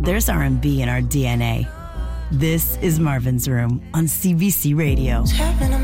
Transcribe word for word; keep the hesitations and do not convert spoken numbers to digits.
there's R and B in our D N A. This is Marvin's Room on C B C Radio.